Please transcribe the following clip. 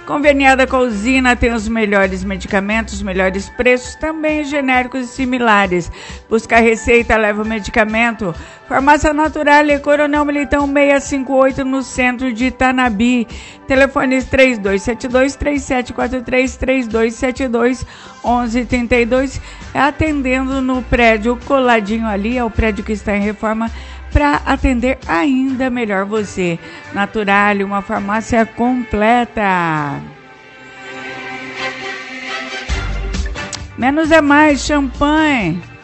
Conveniada com a usina, tem os melhores medicamentos, os melhores preços, também genéricos e similares. Busca a receita, leva o medicamento. Farmácia Natural, Coronel Militão 658, no centro de Itanabi. Telefones 3272-3743, 3272-1132. Atendendo no prédio coladinho ali, é o prédio que está em reforma, para atender ainda melhor você. Natural, uma farmácia completa. Menos é mais, champanhe.